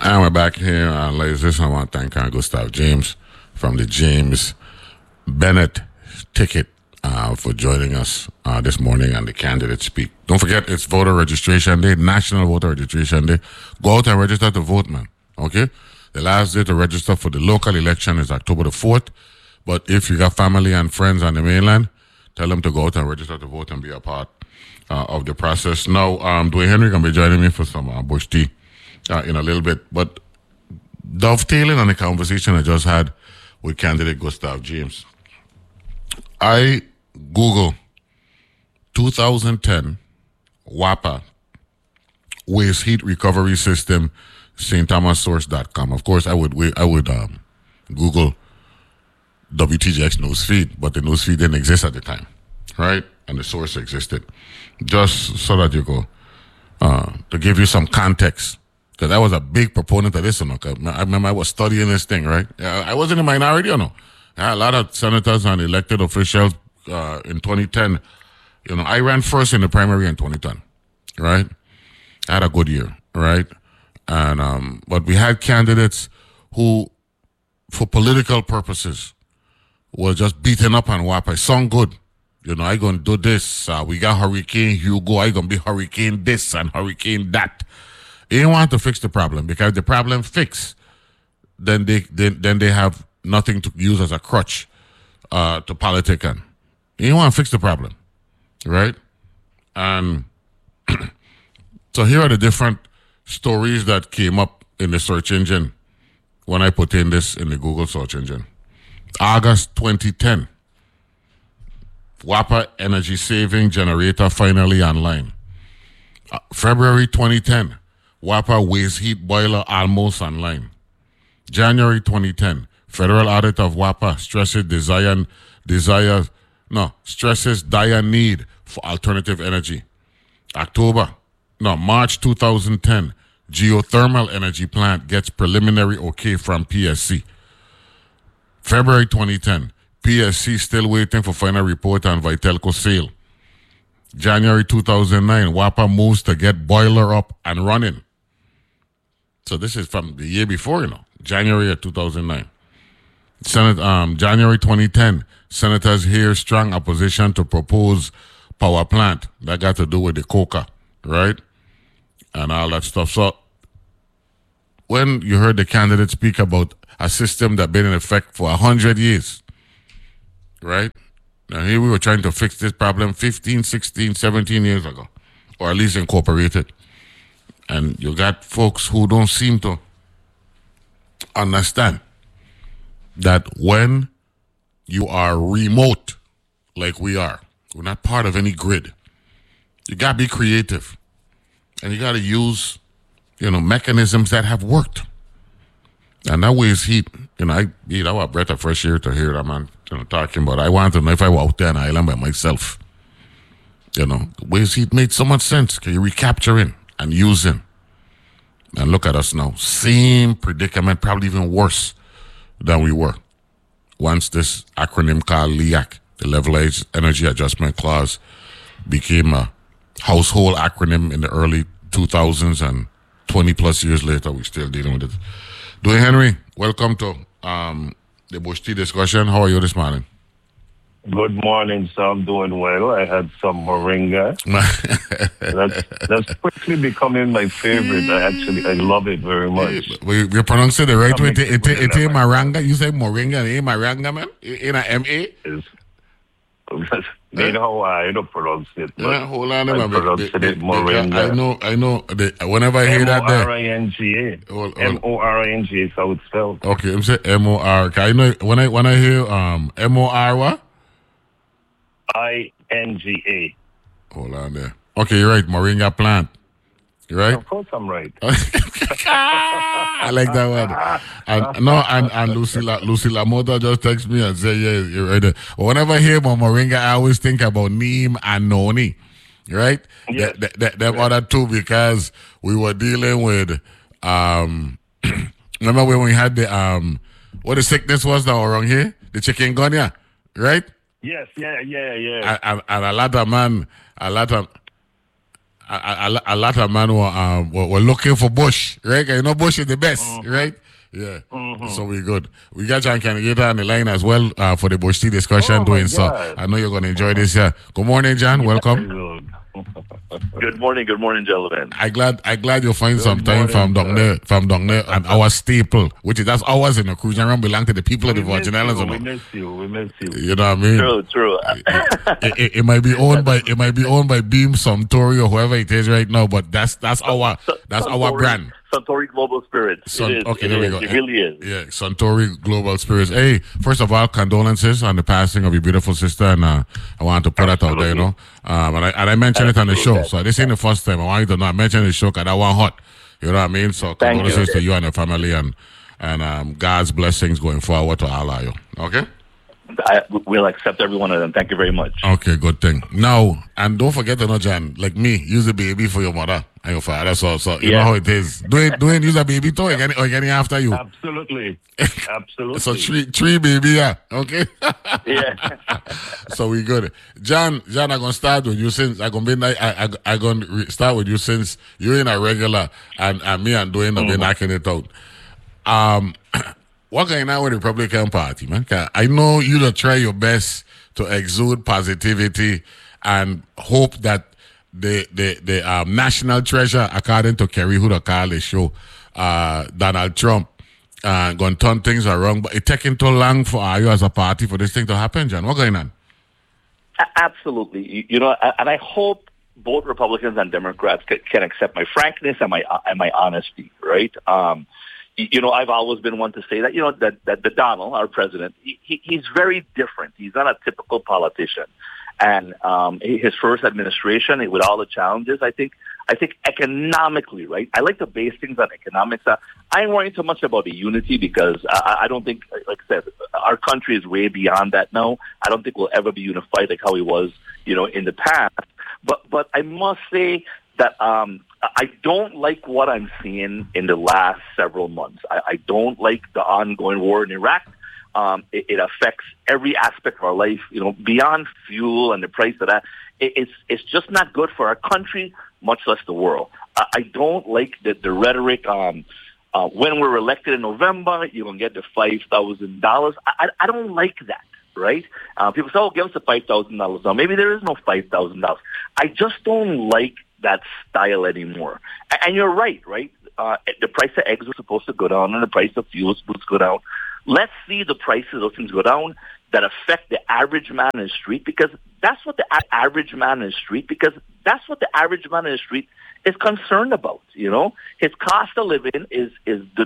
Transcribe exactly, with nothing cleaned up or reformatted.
And we're back here on Ladies This. I want to thank uh, Gustav James from the James Bennett ticket uh, for joining us uh, this morning on the Candidate Speak. Don't forget, it's voter registration day, National Voter Registration Day. Go out and register to vote, man. Okay? The last day to register for the local election is October the fourth. But if you got family and friends on the mainland, tell them to go out and register to vote and be a part uh, of the process. Now, um, Dwayne Henry going to be joining me for some uh, bush tea uh, in a little bit. But dovetailing on the conversation I just had with candidate Gustav James, I Google two thousand ten WAPA Waste Heat Recovery System Saint Thomas Source dot com. Of course, I would I would um, Google W T G X newsfeed, but the newsfeed didn't exist at the time, right? And the source existed. Just so that you go, uh, to give you some context, because I was a big proponent of this. You know, I remember I was studying this thing, right? I wasn't a minority, you know. I had a lot of senators and elected officials uh, in twenty ten. You know, I ran first in the primary in twenty ten, right? I had a good year, right? And um, but we had candidates who, for political purposes, was just beating up on WAPA. It sound good. You know, I gonna do this. Uh, we got Hurricane Hugo. I gonna be Hurricane this and Hurricane that. They didn't want to fix the problem, because if the problem fixed, then they then, then they have nothing to use as a crutch uh, to politic on. They didn't want to fix the problem, right? And so here are the different stories that came up in the search engine when I put in this in the Google search engine. August twenty ten, WAPA energy saving generator finally online. Uh, February twenty ten, WAPA waste heat boiler almost online. January twenty ten, federal audit of WAPA stresses desire, desire, no, stresses dire need for alternative energy. October, no, March two thousand ten, geothermal energy plant gets preliminary okay from P S C. February twenty ten, P S C still waiting for final report on Vitelco sale. January two thousand nine, WAPA moves to get boiler up and running. So this is from the year before, you know, January of two thousand nine. Senate, um, January twenty ten, senators hear strong opposition to proposed power plant. That got to do with the coca, right? And all that stuff. So when you heard the candidate speak about a system that been in effect for one hundred years, right? Now here we were trying to fix this problem fifteen, sixteen, seventeen years ago, or at least incorporate it. And you got folks who don't seem to understand that when you are remote, like we are, we're not part of any grid, you got to be creative. And you got to use, you know, mechanisms that have worked. And that waste heat, you know, I you know, I want breath of fresh air to hear that man, you know, talking about. I want to know if I were out there on an island by myself. You know, waste heat made so much sense. Can you recapturing and using? And look at us now. Same predicament, probably even worse than we were. Once this acronym called LEAC, the Levelized Energy Adjustment Clause, became a household acronym in the early two thousands, and twenty plus years later, we're still dealing with it. Dwayne Henry, welcome to um, the Bush Tea discussion. How are you this morning? Good morning, sir. I'm doing well. I had some moringa. that's, that's quickly becoming my favorite. I actually, I love it very much. We, we pronounce it the right way. It ain't moringa. You say moringa. It ain't moringa, man. It ain't a M A. You know how I don't pronounce it. Yeah, hold on, I pronounce it moringa. I know, I know. The, whenever I hear that there. M O R I N G A. M O R I N G A is how it's spelled. Okay, I'm saying M O R. I know when I when I hear um M O R what? I N G A. Hold on there. Okay, you're right. Moringa plant. You right? Of course I'm right. I like that one. And no, and, and Lucy La, Lucy Lamota just texts me and say, yeah, you're right. Whenever I hear about moringa, I always think about neem and noni. Right? Yes. Th- th- th- them yes. Other two, because we were dealing with um remember when we had the um what the sickness was that were around here? The chikungunya, right? Yes, yeah, yeah, yeah. And, and, and a lot of man, a lot of a, a, a lot of men were, um, were, were looking for Bush, right? You know, Bush is the best, mm-hmm. right? Yeah. Mm-hmm. So we're good. We got John Canigata on the line as well uh, for the Bush tea discussion. Oh doing so. I know you're going to enjoy this. Yeah. Good morning, John. Welcome. Good morning, good morning, gentlemen. I glad I glad you find Good some time morning, from down there, from down there, and our staple, which is that's ours in the cruise. And belong to the people of the Virgin Islands. We miss you. We miss you. You know what I mean? True, true. it, it, it, it might be owned by it might be owned by Beam, Suntory, or whoever it is right now, but that's that's our that's Suntory, our brand. Suntory Global Spirits. Sun, it is, okay, it there is, we go. It really is. Yeah, Suntory Global Spirits. Hey, first of all, condolences on the passing of your beautiful sister, and uh, I want to put Absolutely. that out there, you know. Um, and I and I mentioned Absolutely. it on the show, so this ain't the first time. I want you to know I mentioned the show because that one hot. You know what I mean? So Thank condolences you. to you and your family, and and um, God's blessings going forward to all of you. Okay. I will accept every one of them. Thank you very much. Okay, good thing. Now, and don't forget to know, John, like me, use a baby for your mother and your father. So, so you yeah. know how it is. Do it, do it, use a baby too, or getting, or getting after you. Absolutely. Absolutely. So, three, three baby, yeah. Okay? Yeah. So, we good. John, John, I'm going to start with you since, I'm going to be, I, I, I going to start with you since you're in a regular, and, and me and Dwayne have mm-hmm. been knocking it out. Um, What going on with the Republican Party, man? I know you'll try your best to exude positivity and hope that the the the um, national treasure, according to Kerry, who the call the show, uh, Donald Trump, uh, going to turn things around. But it's taking too long for you as a party for this thing to happen, John. What going on? Absolutely. You, you know, and I hope both Republicans and Democrats can, can accept my frankness and my and my honesty, right? Um, You know, I've always been one to say that, you know, that, that the Donald, our president, he, he, he's very different. He's not a typical politician. And um, his first administration, with all the challenges, I think, I think economically, right? I like to base things on economics. Uh, I ain't worrying too much about the unity because I, I don't think, like I said, our country is way beyond that now. I don't think we'll ever be unified like how he was, you know, in the past. But, but I must say that um, I don't like what I'm seeing in the last several months. I, I don't like the ongoing war in Iraq. Um, it, it affects every aspect of our life, you know, beyond fuel and the price of that. It, it's it's just not good for our country, much less the world. I, I don't like the, the rhetoric. Um, uh, when we're elected in November, you're going to get the five thousand dollars. I, I, I don't like that. Right? Uh, people say, oh, give us the five thousand dollars now. Maybe there is no five thousand dollars. I just don't like that style anymore. And you're right, right? Uh, the price of eggs was supposed to go down and the price of fuel was supposed to go down. Let's see the prices of those things go down that affect the average man in the street, because that's what the a- average man in the street, because that's what the average man in the street is concerned about, you know? His cost of living is, is the